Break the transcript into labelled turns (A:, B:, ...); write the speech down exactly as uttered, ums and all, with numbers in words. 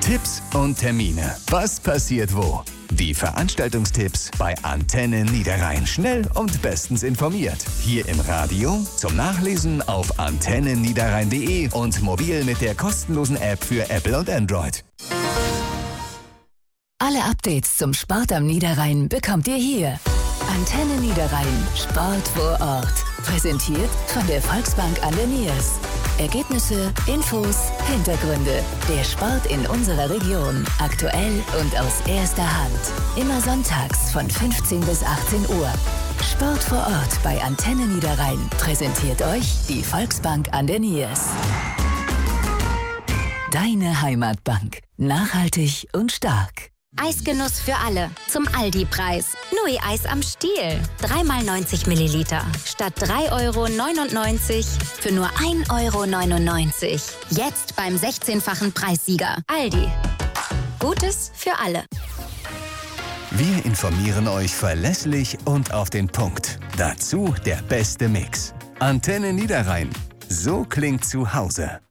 A: Tipps und Termine. Was passiert wo? Die Veranstaltungstipps bei Antenne Niederrhein. Schnell und bestens informiert. Hier im Radio, zum Nachlesen auf antenne niederrhein punkt de und mobil mit der kostenlosen App für Apple und Android.
B: Alle Updates zum Sport am Niederrhein bekommt ihr hier. Antenne Niederrhein. Sport vor Ort. Präsentiert von der Volksbank an der Niers. Ergebnisse, Infos, Hintergründe. Der Sport in unserer Region. Aktuell und aus erster Hand. Immer sonntags von fünfzehn bis achtzehn Uhr. Sport vor Ort bei Antenne Niederrhein. Präsentiert euch die Volksbank an der Niers. Deine Heimatbank. Nachhaltig und stark.
C: Eisgenuss für alle. Zum Aldi-Preis. Nui-Eis am Stiel. drei mal neunzig Milliliter. Statt drei Euro neunundneunzig für nur ein Euro neunundneunzig. Jetzt beim sechzehnfachen Preissieger. Aldi. Gutes für alle.
A: Wir informieren euch verlässlich und auf den Punkt. Dazu der beste Mix. Antenne Niederrhein. So klingt zu Hause.